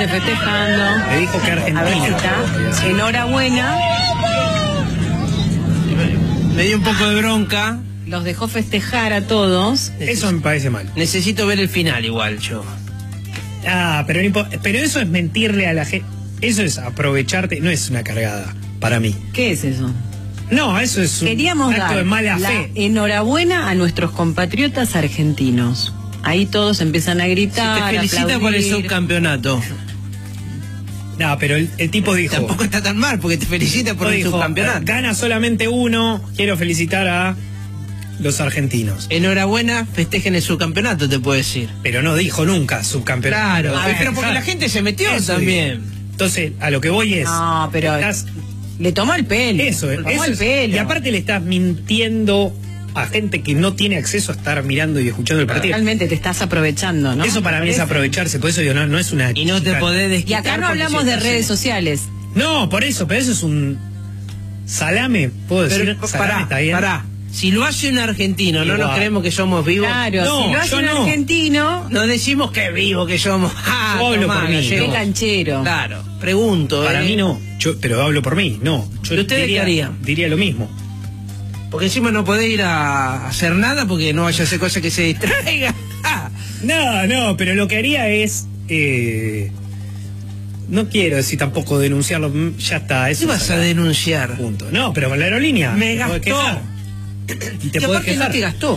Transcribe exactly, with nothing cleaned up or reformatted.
gente festejando. Me dijo que Argentina. A ver si está. Enhorabuena. Me dio un poco de bronca. Los dejó festejar a todos. Eso me parece mal. Necesito ver el final igual yo. Ah, pero, no impo- pero eso es mentirle a la gente. Eso es aprovecharte, no es una cargada para mí. ¿Qué es eso? No, eso es un Queríamos acto dar de mala la fe. enhorabuena a nuestros compatriotas argentinos. Ahí todos empiezan a gritar, Te felicita aplaudir. por el subcampeonato. No, pero el, el tipo dijo. Tampoco está tan mal porque te felicita por el dijo, subcampeonato. gana solamente uno, quiero felicitar a los argentinos. Enhorabuena, festejen el subcampeonato, te puedo decir. Pero no dijo nunca subcampeonato. Claro, A ver, pero porque ¿sabes? la gente se metió Eso también. digo. Entonces, a lo que voy es. No, pero estás- le tomó el pelo. eso, le tomó eso el es- pelo. Y aparte le estás mintiendo a gente que no tiene acceso a estar mirando y escuchando el partido. Realmente te estás aprovechando, ¿no? Eso para mí es aprovecharse, por eso digo, no, no es una. Y no te chica- podés Y desquitar. acá no porque hablamos si de estás redes en- sociales. No, por eso, pero eso es un salame, puedo decir. Pero salame, pará, está bien. pará. Si lo hace un argentino, ¿no Igual. nos creemos que somos vivos? Claro, No, si lo hace yo un no. argentino, No decimos que vivo que somos. Ah, Yo hablo tomá, por mí, gallego. qué no. canchero. Claro, pregunto. Para eh. mí no, yo, pero hablo por mí, no. Yo ¿Pero ustedes diría, qué harían? diría lo mismo. Porque encima no podés ir a hacer nada porque no vaya a hacer cosas que se distraiga. Ah, No, no, pero lo que haría es. Eh, no quiero decir tampoco denunciarlo, mm, ya está. Eso ¿Qué vas a denunciar? Punto. No, pero con la aerolínea. Me te podés gastó. quejar. Y te Que podés aparte no quejar. te gastó.